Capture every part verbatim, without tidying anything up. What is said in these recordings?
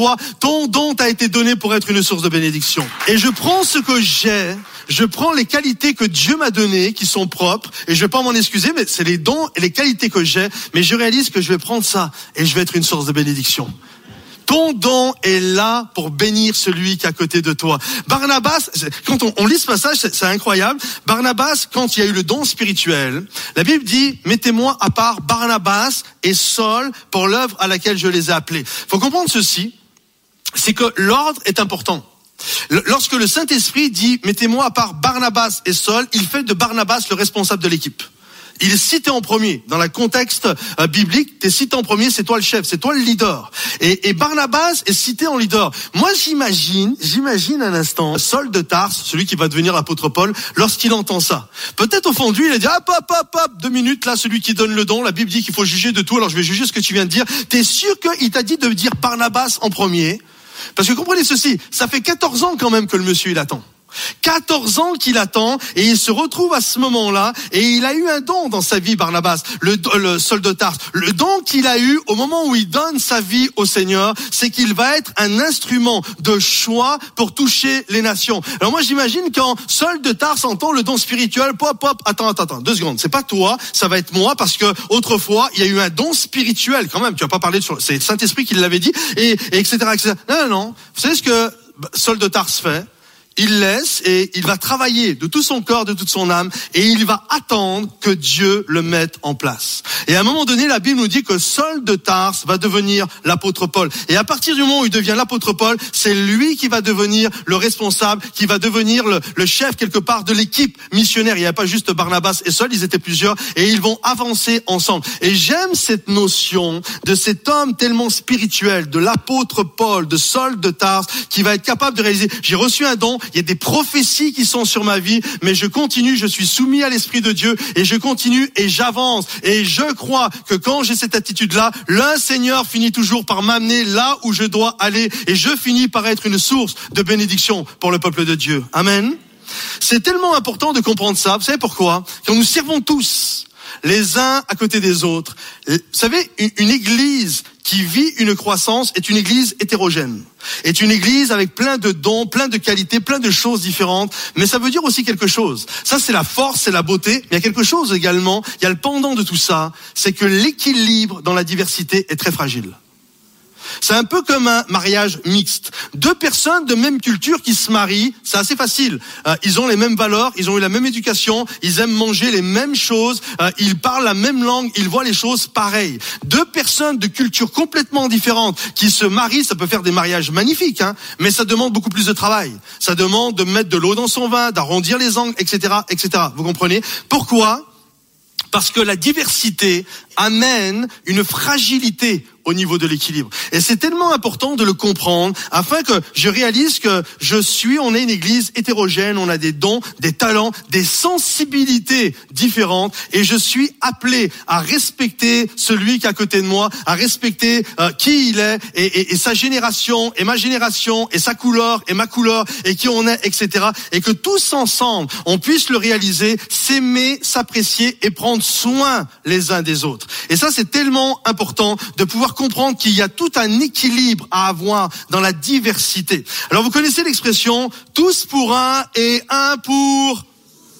Ton don t'a été donné pour être une source de bénédiction. Et je prends ce que j'ai, je prends les qualités que Dieu m'a données, qui sont propres, et je vais pas m'en excuser, mais c'est les dons et les qualités que j'ai, mais je réalise que je vais prendre ça, et je vais être une source de bénédiction. Ton don est là pour bénir celui qui est à côté de toi. Barnabas, quand on, on lit ce passage, c'est, c'est incroyable. Barnabas, quand il y a eu le don spirituel, la Bible dit, mettez-moi à part Barnabas et Saul pour l'œuvre à laquelle je les ai appelés. Faut comprendre ceci. C'est que l'ordre est important. Lorsque le Saint-Esprit dit « mettez-moi à part Barnabas et Saul », il fait de Barnabas le responsable de l'équipe. Il est cité en premier. Dans le contexte euh, biblique, t'es cité en premier, c'est toi le chef, c'est toi le leader. Et, et Barnabas est cité en leader. Moi, j'imagine, j'imagine un instant, Saul de Tarse, celui qui va devenir l'apôtre Paul, lorsqu'il entend ça. Peut-être au fond de lui, il a dit, hop, hop, hop, hop, deux minutes, là, celui qui donne le don, la Bible dit qu'il faut juger de tout, alors je vais juger ce que tu viens de dire. T'es sûr qu'il t'a dit de dire Barnabas en premier? Parce que comprenez ceci, ça fait quatorze ans quand même que le monsieur, il attend. quatorze ans qu'il attend et il se retrouve à ce moment-là et il a eu un don dans sa vie, Barnabas, le, le Saul de Tarse. Le don qu'il a eu au moment où il donne sa vie au Seigneur, c'est qu'il va être un instrument de choix pour toucher les nations. Alors moi j'imagine quand Saul de Tarse entend le don spirituel, pop, pop, attends, attends, attends, deux secondes, c'est pas toi, ça va être moi parce que autrefois il y a eu un don spirituel quand même. Tu vas pas parler de c'est le Saint-Esprit qui l'avait dit et, et etc., et cetera. Non, non, non. Vous savez ce que Saul de Tarse fait? Il laisse et il va travailler de tout son corps, de toute son âme, et il va attendre que Dieu le mette en place. Et à un moment donné, la Bible nous dit que Saul de Tarse va devenir l'apôtre Paul. Et à partir du moment où il devient l'apôtre Paul, c'est lui qui va devenir le responsable, qui va devenir le, le chef quelque part de l'équipe missionnaire. Il n'y a pas juste Barnabas et Saul, ils étaient plusieurs, et ils vont avancer ensemble. Et j'aime cette notion de cet homme tellement spirituel, de l'apôtre Paul, de Saul de Tarse, qui va être capable de réaliser, j'ai reçu un don, il y a des prophéties qui sont sur ma vie, mais je continue, je suis soumis à l'Esprit de Dieu et je continue et j'avance. Et je crois que quand j'ai cette attitude-là, le Seigneur finit toujours par m'amener là où je dois aller et je finis par être une source de bénédiction pour le peuple de Dieu. Amen. C'est tellement important de comprendre ça. Vous savez pourquoi? Quand nous servons tous les uns à côté des autres. Vous savez, une église qui vit une croissance est une église hétérogène. Est une église avec plein de dons, plein de qualités, plein de choses différentes. Mais ça veut dire aussi quelque chose. Ça, c'est la force, c'est la beauté. Mais il y a quelque chose également, il y a le pendant de tout ça, c'est que l'équilibre dans la diversité est très fragile. C'est un peu comme un mariage mixte. Deux personnes de même culture qui se marient, c'est assez facile. Euh, ils ont les mêmes valeurs, ils ont eu la même éducation, ils aiment manger les mêmes choses, euh, ils parlent la même langue, ils voient les choses pareilles. Deux personnes de culture complètement différentes qui se marient, ça peut faire des mariages magnifiques, hein, mais ça demande beaucoup plus de travail. Ça demande de mettre de l'eau dans son vin, d'arrondir les angles, et cetera, et cetera. Vous comprenez? Pourquoi? Parce que la diversité amène une fragilité au niveau de l'équilibre. Et c'est tellement important de le comprendre afin que je réalise que je suis, on est une église hétérogène, on a des dons, des talents, des sensibilités différentes et je suis appelé à respecter celui qui est à côté de moi, à respecter euh, qui il est et, et, et sa génération et ma génération et sa couleur et ma couleur et qui on est, et cetera. Et que tous ensemble, on puisse le réaliser, s'aimer, s'apprécier et prendre soin les uns des autres. Et ça, c'est tellement important de pouvoir comprendre qu'il y a tout un équilibre à avoir dans la diversité. Alors, vous connaissez l'expression « tous pour un et un pour tous ».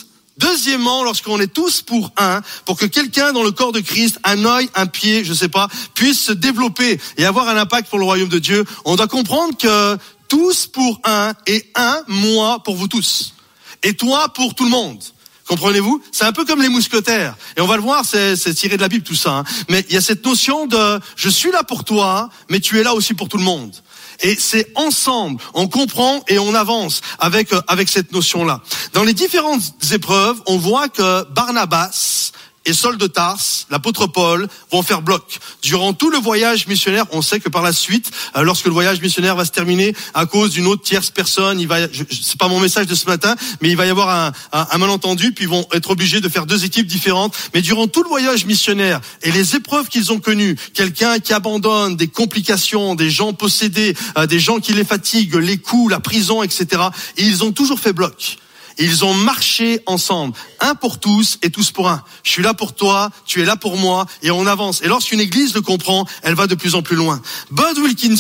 Deuxièmement, lorsqu'on est tous pour un, pour que quelqu'un dans le corps de Christ, un œil, un pied, je sais pas, puisse se développer et avoir un impact pour le royaume de Dieu, on doit comprendre que tous pour un et un, moi pour vous tous. Et toi pour tout le monde. Comprenez-vous? C'est un peu comme les mousquetaires. Et on va le voir, c'est, c'est tiré de la Bible tout ça. Hein. Mais il y a cette notion de « je suis là pour toi, mais tu es là aussi pour tout le monde ». Et c'est ensemble, on comprend et on avance avec, avec cette notion-là. Dans les différentes épreuves, on voit que Barnabas et Saul de Tarse, l'apôtre Paul, vont faire bloc. Durant tout le voyage missionnaire, on sait que par la suite, euh, lorsque le voyage missionnaire va se terminer, à cause d'une autre tierce personne, il va, je, je, c'est pas mon message de ce matin, mais il va y avoir un, un, un malentendu, puis ils vont être obligés de faire deux équipes différentes. Mais durant tout le voyage missionnaire et les épreuves qu'ils ont connues, quelqu'un qui abandonne, des complications, des gens possédés, euh, des gens qui les fatiguent, les coups, la prison, et cetera, et ils ont toujours fait bloc. Ils ont marché ensemble, un pour tous et tous pour un. Je suis là pour toi, tu es là pour moi, et on avance. Et lorsqu'une église le comprend, elle va de plus en plus loin. Bud Wilkinson